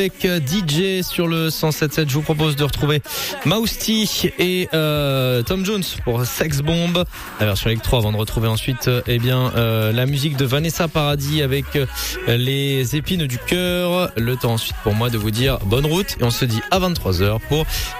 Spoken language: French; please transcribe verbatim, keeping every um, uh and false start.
Avec D J sur le cent sept sept, je vous propose de retrouver Mausti et euh, Tom Jones pour Sex Bomb, la version électro, avant de retrouver ensuite euh, eh bien euh, la musique de Vanessa Paradis avec euh, les épines du cœur. Le temps ensuite pour moi de vous dire bonne route et on se dit à vingt-trois heures pour